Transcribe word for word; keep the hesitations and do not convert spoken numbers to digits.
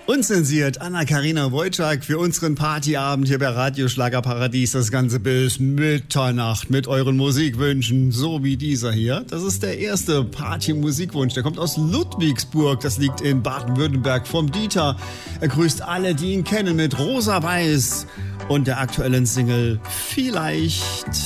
Unzensiert Anna-Karina Wojcik für unseren Partyabend hier bei Radio Schlagerparadies. Das Ganze bis Mitternacht mit euren Musikwünschen, so wie dieser hier. Das ist der erste Party-Musikwunsch. Der kommt aus Ludwigsburg. Das liegt in Baden-Württemberg vom Dieter. Er grüßt alle, die ihn kennen mit Rosa Weiß und der aktuellen Single Vielleicht.